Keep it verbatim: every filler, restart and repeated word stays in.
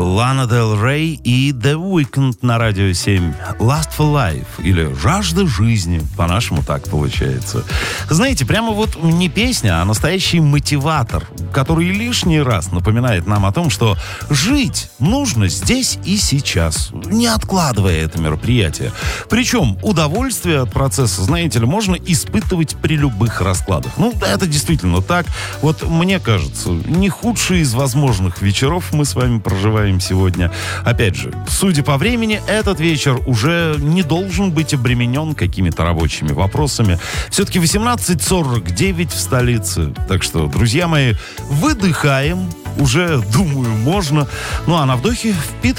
Лана Дель Рей и The Weeknd на Радио семь. Lust for Life, или «Жажда жизни», по-нашему так получается. Знаете, прямо вот не песня, а настоящий мотиватор, который лишний раз напоминает нам о том, что жить нужно здесь и сейчас, не откладывая это мероприятие. Причем удовольствие от процесса, знаете ли, можно испытывать при любых раскладах. Ну, это действительно так. Вот мне кажется, не худший из возможных вечеров мы с вами проживаем сегодня. Опять же, судя по времени, этот вечер уже не должен быть обременен какими-то рабочими вопросами. Все-таки восемнадцать сорок девять в столице. Так что, друзья мои, выдыхаем. Уже, думаю, можно. Ну а на вдохе впитываем